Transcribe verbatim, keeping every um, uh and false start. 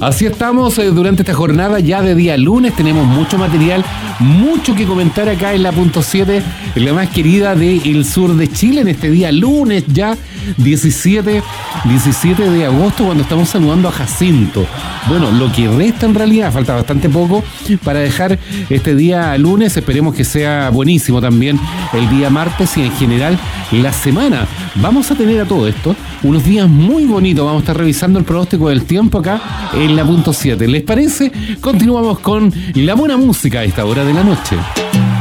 Así estamos eh, durante esta jornada ya de día lunes. Tenemos mucho material, mucho que comentar acá en la punto siete, en la más querida del sur de Chile, en este día lunes ya diecisiete de agosto, cuando estamos saludando a Jacinto. Bueno, lo que resta en realidad, falta bastante poco para dejar este día lunes. Esperemos que sea buenísimo también el día martes y en general la semana. Vamos a tener a todo esto unos días muy bonitos. Vamos a estar revisando el pronóstico del tiempo acá en la punto siete. ¿Les parece? Continuamos con la buena música a esta hora de la noche.